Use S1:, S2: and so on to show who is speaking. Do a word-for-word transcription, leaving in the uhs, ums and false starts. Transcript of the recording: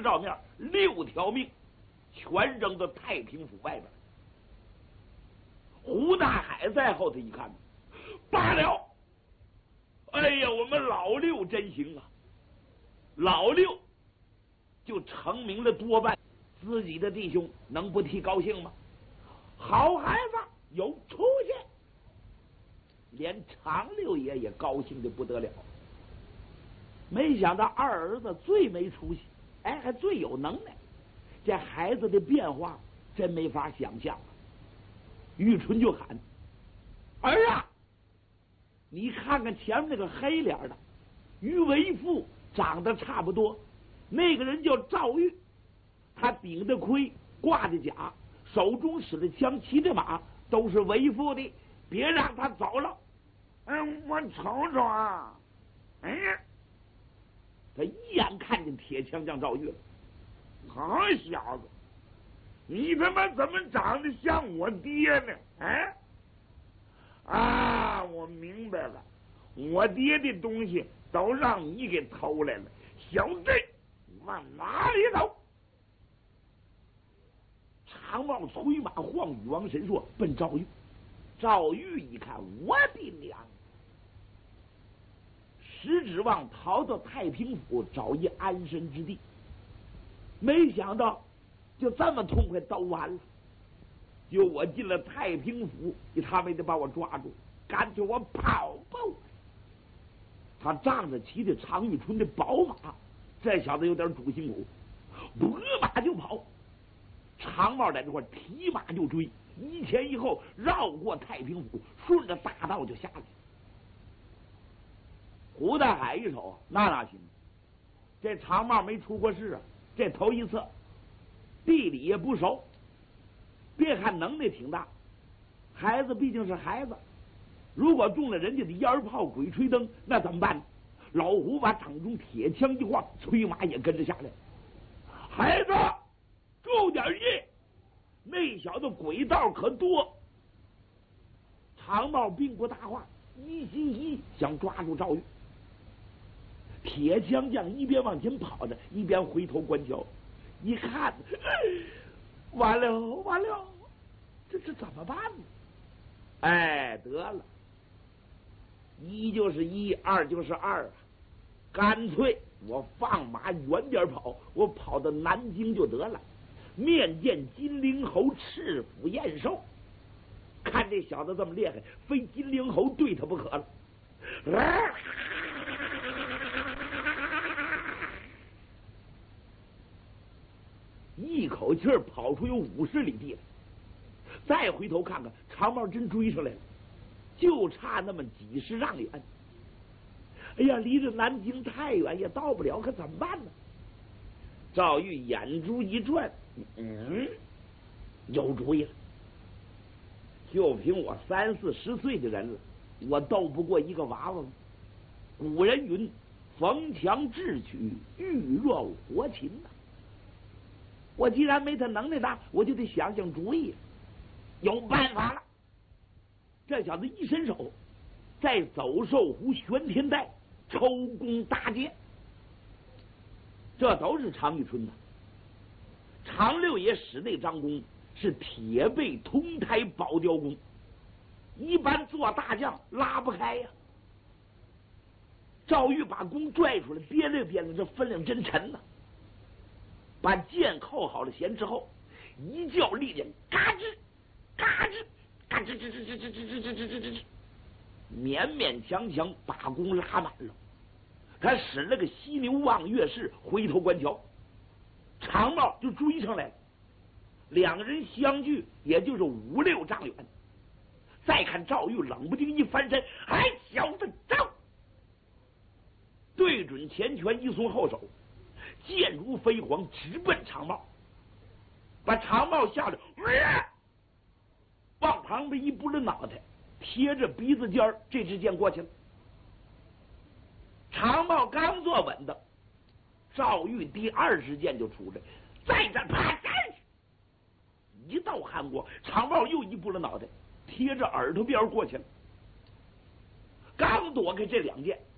S1: 照面，六条命全扔到太平府外边。胡大海在后头一看，罢了！哎呀，我们老六真行啊！老六就成名了多半，自己的弟兄能不替高兴吗？好孩子有出息，连常六爷也高兴的不得了。没想到二儿子最没出息，哎，还最有能耐。这孩子的变化真没法想象啊！玉春就喊：“儿啊，你看看前面那个黑脸的，与为父长得差不多。那个人叫赵玉，他顶着盔，挂着甲，手中使着枪，骑着马，都是为父的，别让他走了。”嗯，我瞅瞅啊！哎呀，他一眼看见铁枪将赵玉了。好小子，你他妈怎么长得像我爹呢？哎，啊，我明白了，我爹的东西都让你给偷来了，小子，往哪里走？长帽催马晃羽王神硕奔赵玉。赵玉一看，我的娘！实指望逃到太平府找一安身之地，没想到就这么痛快都完了。就我进了太平府，他们得把我抓住，干脆我跑吧！他仗着骑着常玉春的宝马，这小子有点主心骨，拨马就跑。长帽在这块提马就追，一前一后绕过太平府，顺着大道就下来。胡大海一瞅，那哪行？这长帽没出过事啊，这头一次，地理也不熟。别看能耐挺大，孩子毕竟是孩子，如果中了人家的烟炮、鬼吹灯，那怎么办呢？老胡把掌中铁枪一晃，催马也跟着下来。孩子，注点意，那小子鬼道可多。长帽并不大话，一心一意想抓住赵玉。铁枪匠一边往前跑着，一边回头观瞧，一看，完了完了，这这怎么办呢？哎，得了，一就是一，二就是二啊！干脆我放马远点跑，我跑到南京就得了，面见金陵侯，赤府验寿。看这小子这么厉害，非金陵侯对他不可了。啊，一口气儿跑出有五十里地来，再回头看看，长帽真追上来了，就差那么几十丈远。哎呀，离着南京太远，也到不了，可怎么办呢？赵玉眼珠一转，嗯，有主意了。就凭我三四十岁的人了，我斗不过一个娃娃吗？古人云：“逢强智取，遇弱活擒”呐。我既然没他能耐大，我就得想想主意，有办法了。这小子一伸手，在走兽湖玄天带抽弓搭箭，这都是常遇春的。常六爷使那张弓是铁背通台宝雕弓，一般做大将拉不开呀。赵玉把弓拽出来，掂量掂量，这分量真沉呐。把箭扣好了弦之后，一叫利刃，嘎吱嘎吱嘎吱吱吱吱吱吱吱吱吱吱吱，勉勉强强把弓拉满了。他使了个犀牛望月式，回头观瞧，长帽就追上来了。两个人相距也就是五六丈远。再看赵玉冷不丁一翻身，哎，小子走！对准前拳一松后手，箭如飞蝗，直奔长帽，把长帽吓得、呃、往旁边一拨了脑袋，贴着鼻子尖儿，这支箭过去了。长帽刚坐稳的，赵玉第二支箭就出来，再战啪站一道寒光，长帽又一拨了脑袋，贴着耳朵边过去了。刚躲开这两箭，